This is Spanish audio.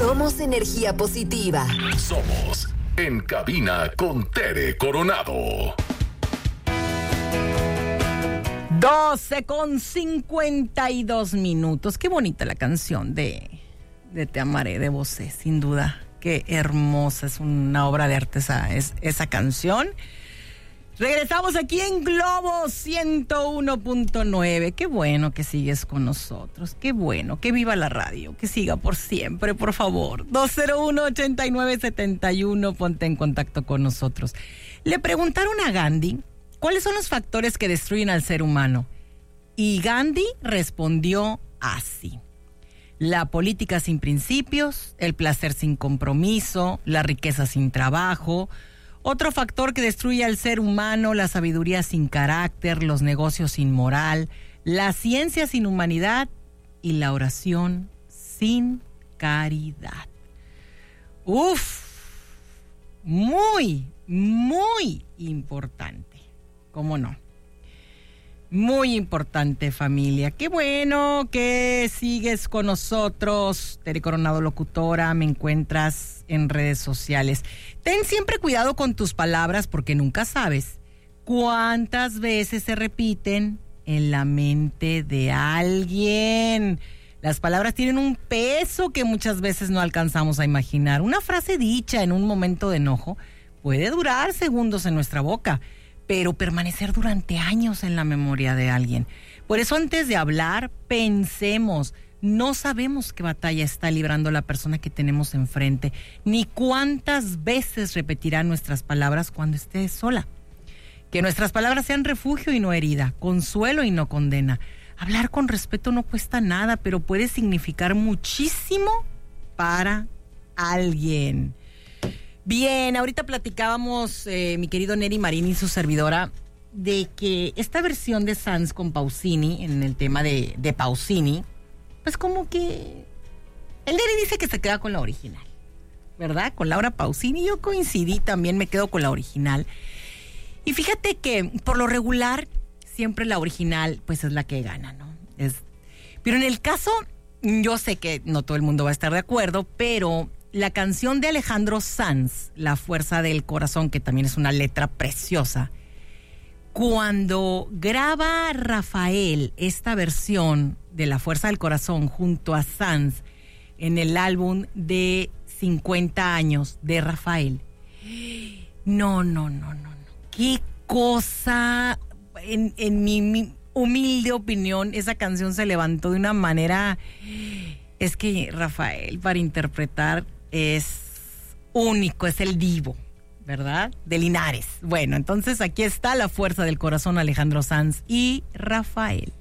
Somos energía positiva. Somos En Cabina con Tere Coronado. 12:52. Qué bonita la canción de Te Amaré de Bosé, sin duda. Qué hermosa, es una obra de arte esa canción. Regresamos aquí en Globo 101.9. Qué bueno que sigues con nosotros. Qué bueno, que viva la radio, que siga por siempre, por favor. 201-8971, ponte en contacto con nosotros. Le preguntaron a Gandhi ¿cuáles son los factores que destruyen al ser humano? Y Gandhi respondió así: la política sin principios, el placer sin compromiso, la riqueza sin trabajo. Otro factor que destruye al ser humano: la sabiduría sin carácter, los negocios sin moral, la ciencia sin humanidad y la oración sin caridad. Uf, muy, muy importante. ¿Cómo no? Muy importante, familia. Qué bueno que sigues con nosotros. Tere Coronado, locutora, me encuentras en redes sociales. Ten siempre cuidado con tus palabras porque nunca sabes cuántas veces se repiten en la mente de alguien. Las palabras tienen un peso que muchas veces no alcanzamos a imaginar. Una frase dicha en un momento de enojo puede durar segundos en nuestra boca, pero permanecer durante años en la memoria de alguien. Por eso, antes de hablar, pensemos. No sabemos qué batalla está librando la persona que tenemos enfrente, ni cuántas veces repetirá nuestras palabras cuando esté sola. Que nuestras palabras sean refugio y no herida, consuelo y no condena. Hablar con respeto no cuesta nada, pero puede significar muchísimo para alguien. Bien, ahorita platicábamos, mi querido Neri Marín y su servidora, de que esta versión de Sanz con Pausini, en el tema de Pausini, pues como que el Neri dice que se queda con la original, ¿verdad? Con Laura Pausini. Yo coincidí, también me quedo con la original. Y fíjate que por lo regular siempre la original pues es la que gana, ¿no? Pero en el caso, yo sé que no todo el mundo va a estar de acuerdo, pero la canción de Alejandro Sanz, La Fuerza del Corazón, que también es una letra preciosa, cuando graba Rafael esta versión de La Fuerza del Corazón junto a Sanz en el álbum de 50 años de Rafael, no. Qué cosa, en mi humilde opinión, esa canción se levantó de una manera. Es que Rafael, para interpretar, es único, es el divo, ¿verdad? De Linares. Bueno, entonces aquí está La Fuerza del Corazón, Alejandro Sanz y Rafael.